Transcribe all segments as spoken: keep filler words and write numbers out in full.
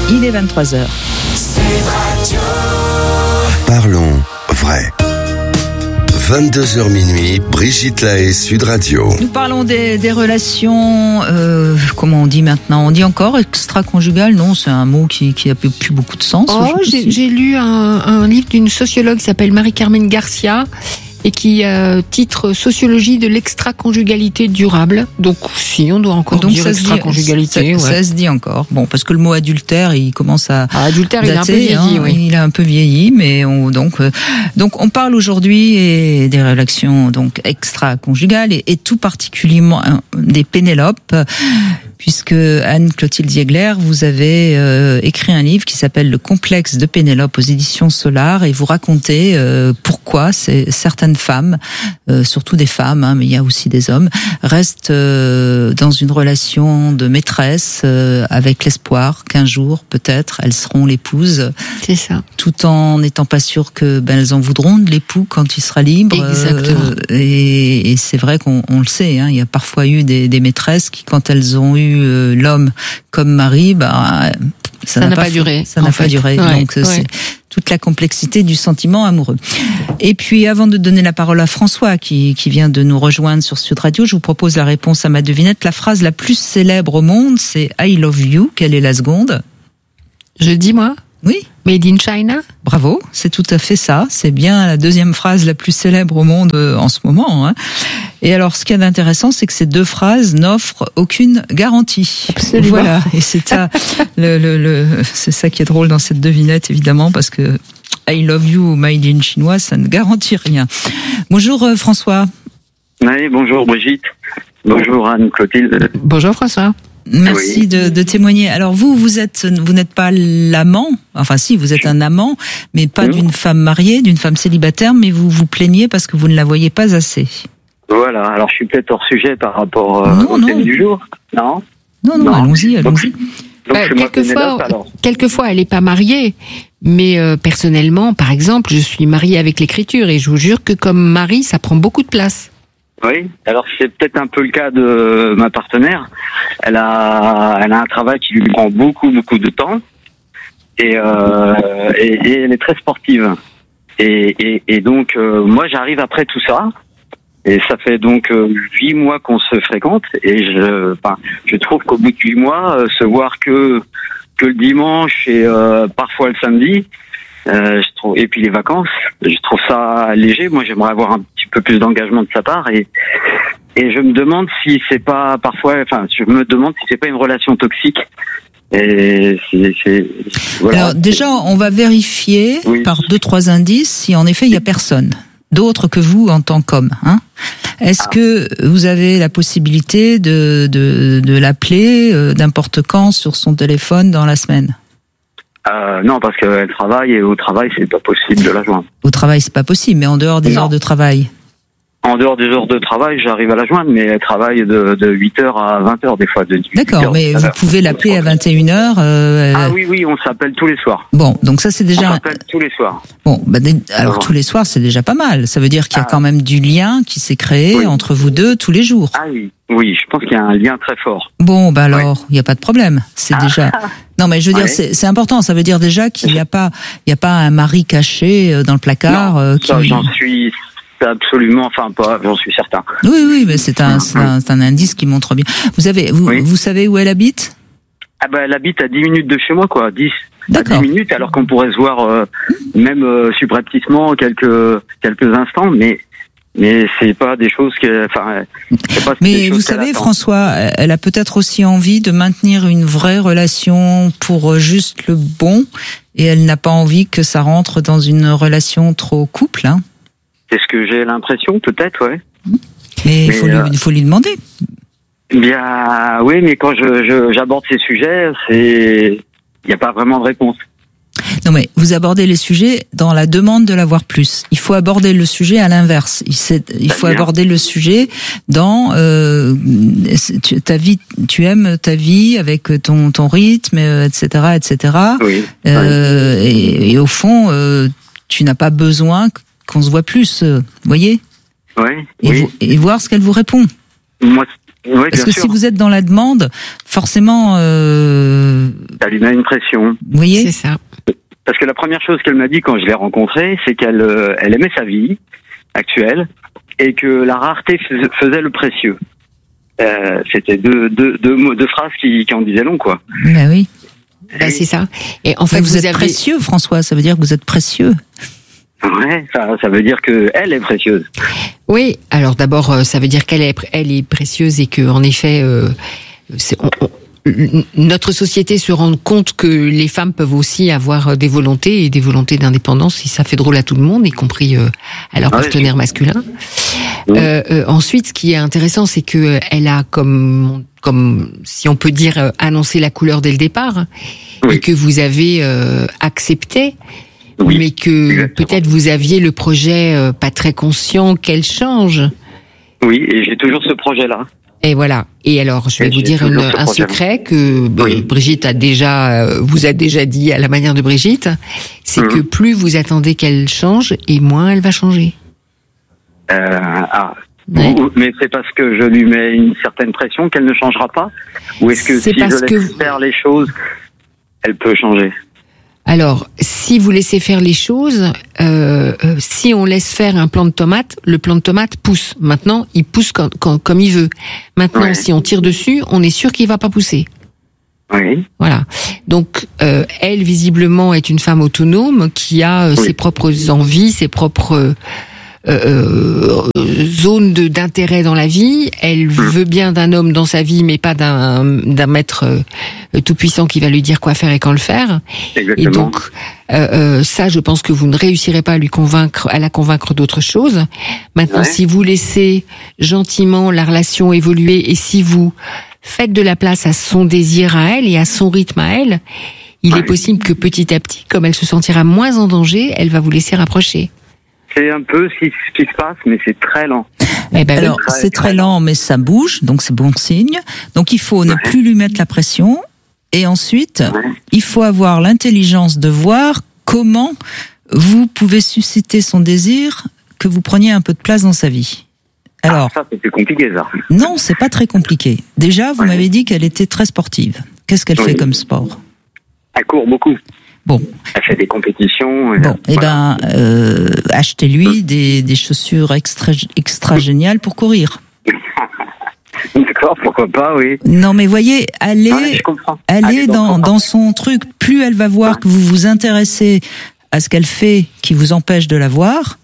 Il est vingt-trois heures. Parlons vrai. vingt-deux heures minuit, Brigitte Lahaie, Sud Radio. Nous parlons des, des relations, euh, comment on dit maintenant? On dit encore extra-conjugales? Non, c'est un mot qui, qui a plus beaucoup de sens. Oh, j'ai, j'ai lu un, un livre d'une sociologue qui s'appelle Marie-Carmen Garcia et qui euh, titre Sociologie de l'extra-conjugalité durable. Donc, si, on doit encore Donc, dire ça extra-conjugalité. Se dit, ça, ouais. ça se dit encore. Bon, parce que le mot adultère, il commence à ah, adultère, dater, il a un peu vieilli, hein, oui. Il a un peu vieilli, mais on, donc, euh, donc, on parle aujourd'hui et des relations donc extra-conjugales et, et tout particulièrement hein, des Pénélopes. Puisque Anne-Clotilde Ziegler, vous avez euh, écrit un livre qui s'appelle Le complexe de Pénélope aux éditions Solar et vous racontez euh, pourquoi c'est, certaines femmes, euh, surtout des femmes, hein, mais il y a aussi des hommes, restent euh, dans une relation de maîtresse euh, avec l'espoir qu'un jour, peut-être, elles seront l'épouse. C'est ça. Tout en n'étant pas sûres que ben, elles en voudront de l'époux quand il sera libre. Exactement. Euh, et, et c'est vrai qu'on on le sait, hein, il y a parfois eu des, des maîtresses qui, quand elles ont eu l'homme comme mari, bah, ça, ça n'a, n'a pas, pas duré. Ça n'a fait. pas duré. Ouais, Donc ouais. c'est toute la complexité du sentiment amoureux. Et puis avant de donner la parole à François qui, qui vient de nous rejoindre sur Sud Radio, je vous propose la réponse à ma devinette. La phrase la plus célèbre au monde, c'est I love you. Quelle est la seconde? Je dis moi. Oui. Made in China. Bravo, c'est tout à fait ça. C'est bien la deuxième phrase la plus célèbre au monde en ce moment. Hein. Et alors, ce qu'il y a d'intéressant, c'est que ces deux phrases n'offrent aucune garantie. Absolument. Voilà. Et c'est ça, le, le, le, c'est ça qui est drôle dans cette devinette, évidemment, parce que I love you made in chinois, ça ne garantit rien. Bonjour euh, François. Oui, bonjour Brigitte. Bonjour Anne-Clotilde. Bonjour François. Merci oui. de, de témoigner. Alors vous, vous êtes, vous n'êtes pas l'amant. Enfin, si, vous êtes un amant, mais pas mmh. d'une femme mariée, d'une femme célibataire, mais vous vous plaignez parce que vous ne la voyez pas assez. Voilà. Alors, je suis peut-être hors sujet par rapport euh, non, au non. thème du jour. Non. Non, non. non. Allons-y, allons-y. Donc, donc euh, quelquefois, quelquefois, elle n'est pas mariée, mais euh, personnellement, par exemple, je suis mariée avec l'écriture et je vous jure que comme mari, ça prend beaucoup de place. Oui, alors c'est peut-être un peu le cas de ma partenaire. Elle a, elle a un travail qui lui prend beaucoup, beaucoup de temps, et, euh, et, et elle est très sportive. Et, et, et donc, euh, moi, j'arrive après tout ça, et ça fait donc huit euh, mois qu'on se fréquente, et je, enfin, je trouve qu'au bout de huit mois, euh, se voir que que le dimanche et euh, parfois le samedi. Euh, je trouve, et puis les vacances, je trouve ça léger. Moi, j'aimerais avoir un petit peu plus d'engagement de sa part, et et je me demande si c'est pas parfois, enfin, je me demande si c'est pas une relation toxique. Et c'est, c'est voilà. Alors déjà, on va vérifier oui. par deux trois indices si en effet il y a personne d'autre que vous en tant qu'homme. Hein. Est-ce ah. que vous avez la possibilité de de de l'appeler euh, n'importe quand sur son téléphone dans la semaine? Euh, non, parce qu'elle travaille et au travail, c'est pas possible de la joindre. Au travail, c'est pas possible, mais en dehors des non. heures de travail. En dehors des heures de travail, j'arrive à la joindre, mais elle travaille de, de huit heures à vingt heures des fois. De D'accord, mais vous pouvez l'appeler à vingt et une heures. Euh, ah oui, oui, on s'appelle tous les soirs. Bon, donc ça c'est déjà... On s'appelle tous les soirs. Bon, bah, alors bon. tous les soirs, c'est déjà pas mal. Ça veut dire qu'il y a ah. quand même du lien qui s'est créé oui. entre vous deux tous les jours. Ah oui, oui, je pense qu'il y a un lien très fort. Bon, bah alors, il n'y a pas de problème. C'est ah. déjà... Non, mais je veux dire, ouais. c'est, c'est important. Ça veut dire déjà qu'il n'y a pas, il y a pas un mari caché dans le placard. Non, euh, qui... ça, j'en suis absolument, enfin pas, j'en suis certain. Oui, oui, mais c'est un, c'est un, c'est un indice qui montre bien. Vous avez, vous, oui. vous savez où elle habite? Ah bah, elle habite à dix minutes de chez moi, quoi, dix. D'accord. À dix minutes, alors qu'on pourrait se voir euh, même euh, subrepticement quelques quelques instants, mais. Mais c'est pas des choses que, enfin, c'est pas mais des choses vous savez, François, elle a peut-être aussi envie de maintenir une vraie relation pour juste le bon, et elle n'a pas envie que ça rentre dans une relation trop couple, hein. C'est ce que j'ai l'impression, peut-être, ouais. Mais il faut, euh, lui, il faut lui demander. Bien, oui, mais quand je, je j'aborde ces sujets, c'est, il n'y a pas vraiment de réponse. Non mais vous abordez les sujets dans la demande de l'avoir plus. Il faut aborder le sujet à l'inverse. Il, il faut aborder le sujet dans euh, tu, ta vie. Tu aimes ta vie avec ton ton rythme, et cetera, et cetera. Oui. Euh, oui. Et, et au fond, euh, tu n'as pas besoin qu'on se voit plus. Vous voyez. Oui. Et, oui. Vous, et voir ce qu'elle vous répond. Moi. Oui, Parce que sûr. si vous êtes dans la demande, forcément, euh, Ça lui met une pression. Vous voyez ? C'est ça. Parce que la première chose qu'elle m'a dit quand je l'ai rencontrée, c'est qu'elle euh, elle aimait sa vie actuelle et que la rareté fais- faisait le précieux. Euh, c'était deux, deux, deux, mots, deux phrases qui, qui en disaient long, quoi. Ben oui. Ben, c'est ça. Et en fait, Fait, vous, vous êtes avez... précieux, François. Ça veut dire que vous êtes précieux. Ouais, ça, ça veut dire que elle est précieuse. Oui, alors d'abord, euh, ça veut dire qu'elle est, elle est précieuse et que, en effet, euh, c'est, on, on, notre société se rend compte que les femmes peuvent aussi avoir des volontés et des volontés d'indépendance, et ça fait drôle à tout le monde, y compris euh, à leur Ah ouais, partenaire masculin. Oui. Euh, euh, ensuite, ce qui est intéressant, c'est que elle a, comme, comme si on peut dire, euh, annoncé la couleur dès le départ, Oui. et que vous avez euh, accepté. Oui, Mais que exactement. peut-être vous aviez le projet euh, pas très conscient qu'elle change. Oui, et j'ai toujours ce projet-là. Et voilà. Et alors, je vais Et vous j'ai dire une, toujours ce un projet-là. secret que bah, Oui. Brigitte a déjà, euh, vous a déjà dit à la manière de Brigitte, c'est Mhm. que plus vous attendez qu'elle change, et moins elle va changer. Euh, ah. Ouais. Ou- Mais c'est parce que je lui mets une certaine pression qu'elle ne changera pas? Ou est-ce que C'est si parce je laisse que- faire les choses, elle peut changer? Alors, si vous laissez faire les choses, euh, euh, si on laisse faire un plant de tomate, le plant de tomate pousse. Maintenant, il pousse quand, quand- comme il veut. Maintenant, Ouais. si on tire dessus, on est sûr qu'il va pas pousser. Oui. Voilà. Donc, euh, elle, visiblement, est une femme autonome qui a euh, Oui. ses propres envies, ses propres euh, euh, zones de, d'intérêt dans la vie. Elle veut bien d'un homme dans sa vie, mais pas d'un, d'un maître euh, tout-puissant qui va lui dire quoi faire et quand le faire. Exactement. Et donc, euh, euh, ça, je pense que vous ne réussirez pas à lui convaincre, à la convaincre d'autre chose. Maintenant, Ouais. si vous laissez gentiment la relation évoluer et si vous faites de la place à son désir à elle et à son rythme à elle, il Ouais. est possible que petit à petit, comme elle se sentira moins en danger, elle va vous laisser rapprocher. C'est un peu ce qui, ce qui se passe, mais c'est très lent. Eh ben, Alors, très, c'est très très lent, mais ça bouge, donc c'est bon signe. Donc, il faut ne Ouais. plus lui mettre la pression. Et ensuite, Ouais. il faut avoir l'intelligence de voir comment vous pouvez susciter son désir, que vous preniez un peu de place dans sa vie. Alors, Ah, ça, c'est plus compliqué, ça. non, c'est pas très compliqué. Déjà, vous Ouais. m'avez dit qu'elle était très sportive. Qu'est-ce qu'elle Oui. fait comme sport? Elle court beaucoup. Bon, Elle fait des compétitions. et- bon, eh voilà. ben, euh, achetez-lui des, des chaussures extra, extra géniales pour courir. D'accord, pourquoi pas, oui. Non, mais voyez, allez, Ouais, je comprends. elle Allez est dans dans, son dans son truc. Plus elle va voir Ouais. que vous vous intéressez à ce qu'elle fait qui vous empêche de la voir,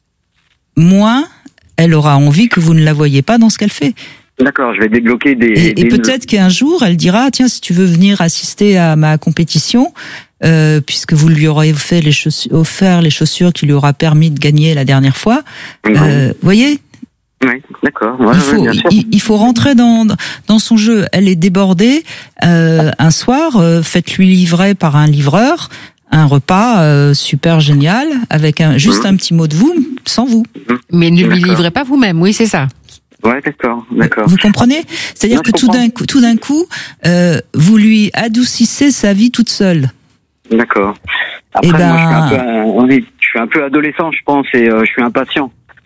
moins elle aura envie que vous ne la voyez pas dans ce qu'elle fait. D'accord, je vais débloquer des... Et, et des- peut-être qu'un jour, elle dira, tiens, si tu veux venir assister à ma compétition, euh, puisque vous lui aurez fait les chaussures, offert les chaussures qui lui aura permis de gagner la dernière fois, Ouais. euh, voyez, Oui, d'accord. Ouais, il ouais, faut, bien sûr. il, il faut rentrer dans, dans son jeu. Elle est débordée. Euh, un soir, euh, faites-lui livrer par un livreur un repas euh, super génial avec un, juste Mhm. un petit mot de vous, sans vous. Mais ne lui D'accord. livrez pas vous-même, oui, c'est ça. Ouais, d'accord, d'accord. Vous comprenez? C'est-à-dire Non, que je tout comprends. d'un coup, tout d'un coup, euh, vous lui adoucissez sa vie toute seule. D'accord. Après, Eh ben- moi, je suis un peu, euh, oui, je suis un peu adolescent, je pense, et euh, je suis impatient.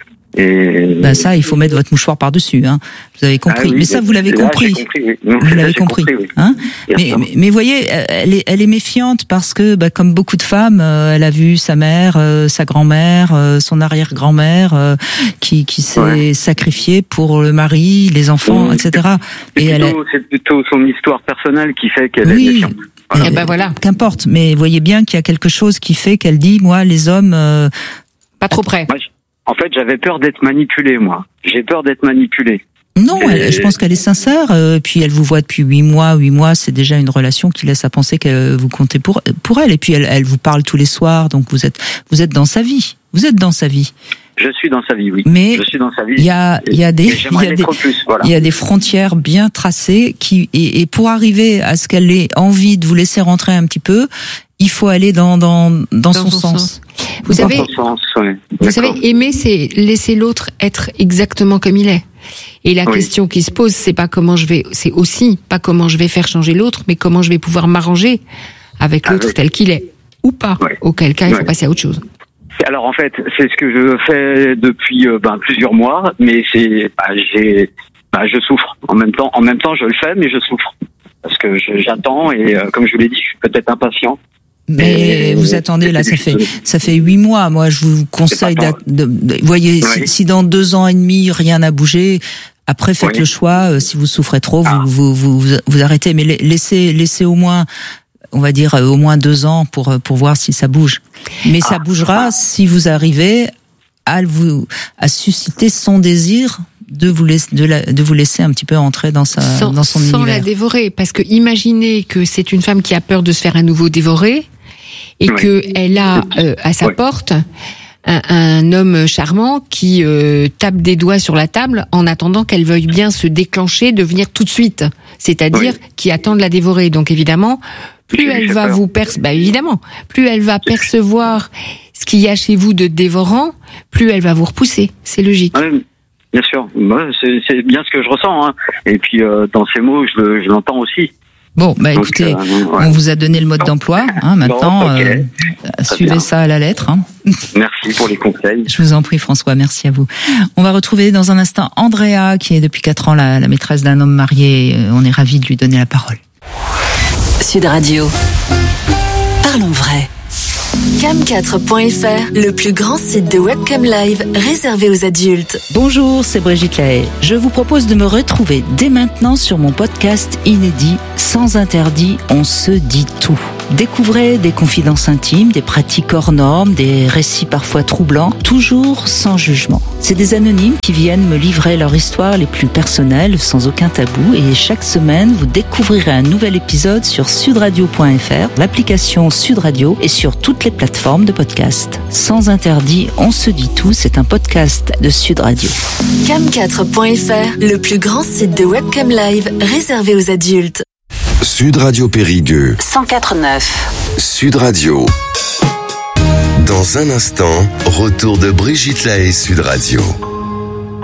Et Ben ça, il faut mettre votre mouchoir par-dessus. Hein. Vous avez compris. Ah oui, mais ça, vous l'avez là, compris. j'ai compris, oui. Non, Vous là, l'avez j'ai compris. oui. Hein. Bien Mais, sûr. mais, mais voyez, elle est, elle est méfiante parce que, bah, comme beaucoup de femmes, euh, elle a vu sa mère, euh, sa grand-mère, euh, son arrière-grand-mère euh, qui, qui s'est Ouais. sacrifiée pour le mari, les enfants, Mmh. et cetera. C'est Et elle a- plutôt, c'est plutôt son histoire personnelle qui fait qu'elle est Oui. méfiante. Eh ben voilà. Qu'importe. Mais voyez bien qu'il y a quelque chose qui fait qu'elle dit, moi, les hommes. euh, Pas trop près. Moi, je- en fait, j'avais peur d'être manipulé, moi. J'ai peur d'être manipulé. Non, Et- elle- je pense qu'elle est sincère. Euh, puis elle vous voit depuis huit mois. Huit mois, c'est déjà une relation qui laisse à penser que vous comptez pour pour elle. Et puis elle, elle vous parle tous les soirs, donc vous êtes vous êtes dans sa vie. Vous êtes dans sa vie. Je suis dans sa vie, oui. Mais je suis dans sa vie. il y a il y a des Et il j'aimerais y a des l'être plus, voilà. il y a des frontières bien tracées qui et, et pour arriver à ce qu'elle ait envie de vous laisser rentrer un petit peu, il faut aller dans dans dans, son, sens. Vous Dans savez, son sens, ouais. Vous D'accord. savez, aimer, c'est laisser l'autre être exactement comme il est. Et la Oui. question qui se pose, c'est pas comment je vais, c'est aussi pas comment je vais faire changer l'autre, mais comment je vais pouvoir m'arranger avec l'autre Avec. tel qu'il est, ou pas. Ouais. Auquel cas, il faut Ouais. passer à autre chose. Alors en fait, c'est ce que je fais depuis euh, ben, plusieurs mois, mais c'est, bah, j'ai, bah, je souffre. En même temps, en même temps, je le fais, mais je souffre parce que je, j'attends et euh, comme je vous l'ai dit, je suis peut-être impatient. Mais Et, vous attendez, là, ça fait ça fait huit mois. Moi, je vous conseille pas de, de, de- voyez, Oui. si, si dans deux ans et demi rien n'a bougé, après faites Oui. le choix. euh, Si vous souffrez trop, Ah. vous, vous vous vous arrêtez. Mais la- laissez laissez au moins, on va dire euh, au moins deux ans pour euh, pour voir si ça bouge. Mais ça Ah. bougera si vous arrivez à vous à susciter son désir de vous laisser de, la, de vous laisser un petit peu entrer dans sa sans, dans son sans univers. la dévorer. Parce que imaginez que c'est une femme qui a peur de se faire à nouveau dévorer et Oui. que elle a euh, à sa Oui. porte un, un homme charmant qui euh, tape des doigts sur la table en attendant qu'elle veuille bien se déclencher, de venir tout de suite. C'est-à-dire Oui. qui attend de la dévorer. Donc évidemment, plus Je lui elle fais va peur. vous perce, bah évidemment, plus elle va percevoir ce qu'il y a chez vous de dévorant, plus elle va vous repousser. C'est logique. Ouais, bien sûr, ouais, c'est, c'est bien ce que je ressens. Hein. Et puis euh, dans ces mots, je, le- je l'entends aussi. Bon, bah Donc, écoutez, euh, ouais. on vous a donné le mode d'emploi. Hein, maintenant, Bon, ok. euh, suivez bien. ça à la lettre. Hein. Merci pour les conseils. Je vous en prie, François. Merci à vous. On va retrouver dans un instant Andrea, qui est depuis quatre ans la, la maîtresse d'un homme marié. Euh, On est ravis de lui donner la parole. Sud Radio. Parlons vrai. cam quatre point f r, le plus grand site de webcam live réservé aux adultes. Bonjour, c'est Brigitte Lahaye. Je vous propose de me retrouver dès maintenant sur mon podcast inédit Sans interdit, on se dit tout. Découvrez des confidences intimes, des pratiques hors normes, des récits parfois troublants, toujours sans jugement. C'est des anonymes qui viennent me livrer leur histoire les plus personnelles, sans aucun tabou, et chaque semaine, vous découvrirez un nouvel épisode sur sudradio point f r, l'application Sud Radio et sur toutes les plateformes de podcast. Sans interdit, on se dit tout, c'est un podcast de Sud Radio. cam quatre point f r, le plus grand site de webcam live réservé aux adultes. Sud Radio Périgueux, cent quatre virgule neuf. Sud Radio. Dans un instant, retour de Brigitte Lahaye Sud Radio.